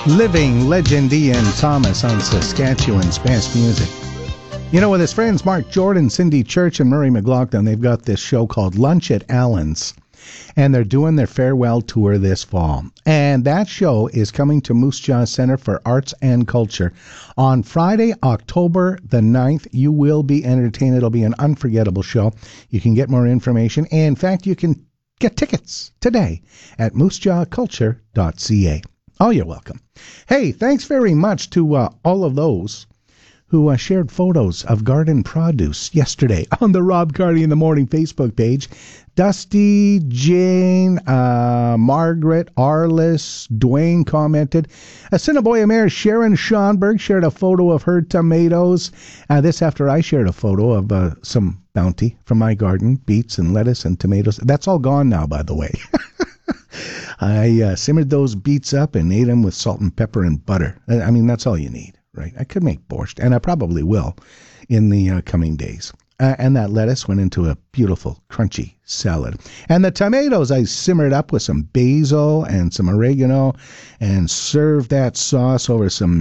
Living legend Ian Thomas on Saskatchewan's best music. You know, with his friends Mark Jordan, Cindy Church, and Murray McLaughlin, they've got this show called Lunch at Allen's, and they're doing their farewell tour this fall. And that show is coming to Moose Jaw Center for Arts and Culture on Friday, October the 9th. You will be entertained. It'll be an unforgettable show. You can get more information. And in fact, you can get tickets today at moosejawculture.ca. Oh, you're welcome. Hey, thanks very much to all of those who shared photos of garden produce yesterday on the Rob Carney in the Morning Facebook page. Dusty, Jane, Margaret, Arliss, Dwayne commented. Assiniboia Mayor Sharon Schonberg shared a photo of her tomatoes. This after I shared a photo of some bounty from my garden, beets and lettuce and tomatoes. That's all gone now, by the way. I simmered those beets up and ate them with salt and pepper and butter. I mean, that's all you need, right? I could make borscht, and I probably will in the coming days. And that lettuce went into a beautiful, crunchy salad. And the tomatoes I simmered up with some basil and some oregano and served that sauce over some